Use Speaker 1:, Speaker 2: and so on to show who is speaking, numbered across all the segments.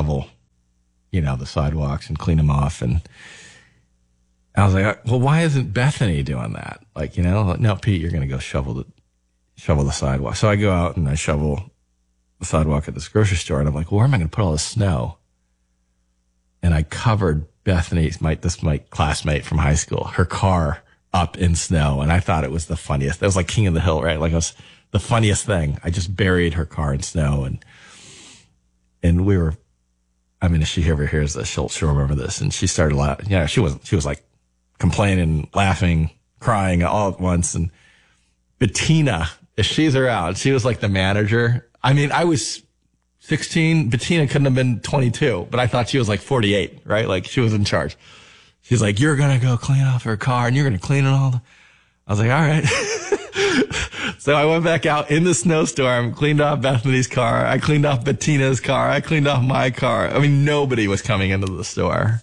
Speaker 1: shovel, the sidewalks and clean them off. And I was like, well, why isn't Bethany doing that? No, Pete, you're going to go shovel the sidewalk. So I go out and I shovel the sidewalk at this grocery store, and I'm like, well, where am I going to put all this snow? And I covered Bethany's, my classmate from high school, her car up in snow. And I thought it was the funniest. That was like King of the Hill, right? Like it was the funniest thing. I just buried her car in snow, and we were, if she ever hears this, she'll remember this. And she started laughing. She was like complaining, laughing, crying all at once. And Bettina, if she's around, she was like the manager. I was 16. Bettina couldn't have been 22, but I thought she was like 48, right? Like she was in charge. She's like, you're going to go clean off her car and you're going to clean it all. I was like, all right. So I went back out in the snowstorm, cleaned off Bethany's car. I cleaned off Bettina's car. I cleaned off my car. Nobody was coming into the store.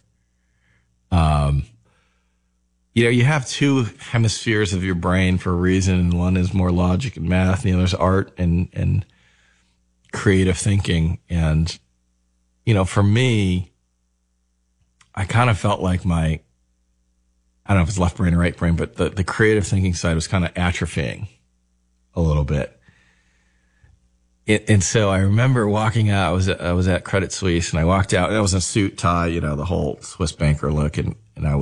Speaker 1: You have two hemispheres of your brain for a reason. And one is more logic and math, and the other is art and creative thinking. And, for me, I kind of felt like I don't know if it's left brain or right brain, but the creative thinking side was kind of atrophying a little bit. And so I remember walking out, I was at Credit Suisse, and I walked out, and I was in a suit, tie, the whole Swiss banker look. And I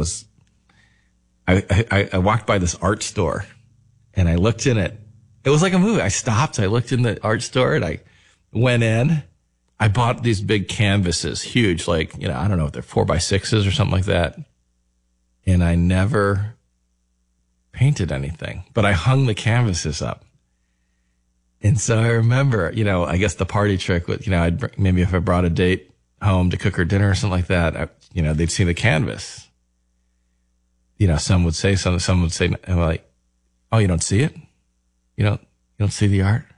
Speaker 1: walked by this art store, and I looked in it. It was like a movie. I stopped, I looked in the art store, and I went in. I bought these big canvases, huge, like, I don't know if they're 4x6s or something like that. And I never painted anything, but I hung the canvases up. And so I remember, I guess the party trick was, maybe if I brought a date home to cook her dinner or something like that, they'd see the canvas. Some would say something, some would say, I'm like, oh, you don't see it? You don't see the art?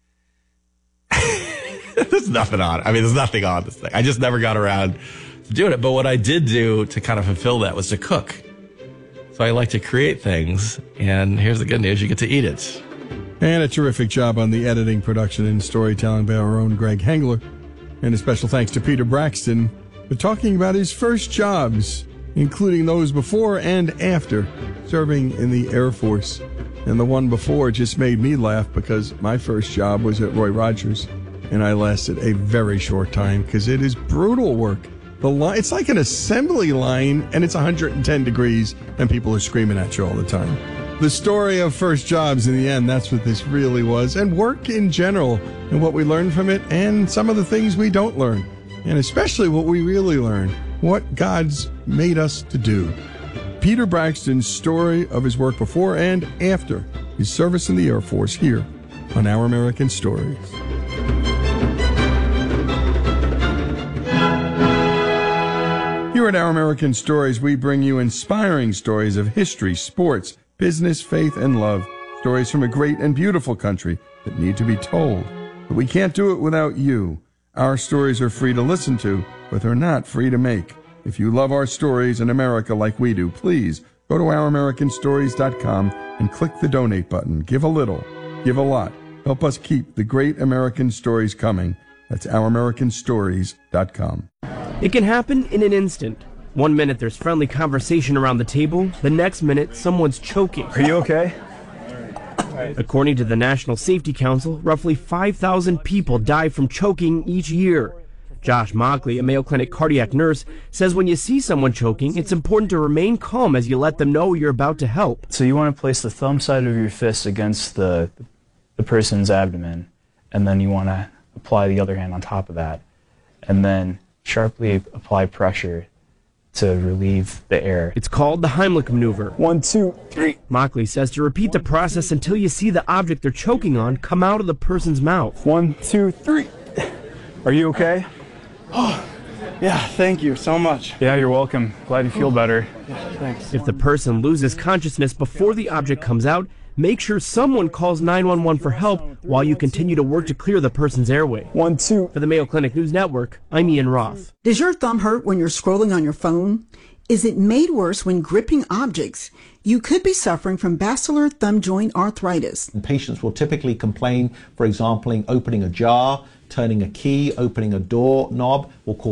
Speaker 1: There's nothing on it. There's nothing on this thing. I just never got around to doing it. But what I did do to kind of fulfill that was to cook. So I like to create things. And here's the good news. You get to eat it.
Speaker 2: And a terrific job on the editing, production, and storytelling by our own Greg Hengler. And a special thanks to Peter Braxton for talking about his first jobs, including those before and after serving in the Air Force. And the one before just made me laugh because my first job was at Roy Rogers. And I lasted a very short time because it is brutal work. It's like an assembly line, and it's 110 degrees, and people are screaming at you all the time. The story of first jobs in the end, that's what this really was. And work in general, and what we learned from it, and some of the things we don't learn. And especially what we really learn, what God's made us to do. Peter Braxton's story of his work before and after his service in the Air Force here on Our American Stories. Here at Our American Stories, we bring you inspiring stories of history, sports, business, faith, and love. Stories from a great and beautiful country that need to be told. But we can't do it without you. Our stories are free to listen to, but they're not free to make. If you love our stories in America like we do, please go to ouramericanstories.com and click the donate button. Give a little, give a lot. Help us keep the great American stories coming. That's ouramericanstories.com.
Speaker 3: It can happen in an instant. 1 minute there's friendly conversation around the table. The next minute someone's choking.
Speaker 4: Are you okay?
Speaker 3: According to the National Safety Council, roughly 5,000 people die from choking each year. Josh Mockley, a Mayo Clinic cardiac nurse, says when you see someone choking, it's important to remain calm as you let them know you're about to help.
Speaker 4: So you want to place the thumb side of your fist against the person's abdomen, and then you want to apply the other hand on top of that, and then sharply apply pressure to relieve the air.
Speaker 3: It's called the Heimlich maneuver.
Speaker 4: 1, 2, 3.
Speaker 3: Mockley says to repeat the process until you see the object they're choking on come out of the person's mouth.
Speaker 4: 1, 2, 3. Are you okay?
Speaker 5: Oh, yeah, thank you so much.
Speaker 4: Yeah, you're welcome. Glad you feel better.
Speaker 5: Yeah, thanks.
Speaker 3: If the person loses consciousness before the object comes out, make sure someone calls 911 for help while you continue to work to clear the person's airway.
Speaker 4: 1, 2.
Speaker 3: For the Mayo Clinic News Network, I'm Ian Roth.
Speaker 6: Does your thumb hurt when you're scrolling on your phone? Is it made worse when gripping objects? You could be suffering from basilar thumb joint arthritis.
Speaker 7: And patients will typically complain, for example, in opening a jar, turning a key, opening a door knob will cause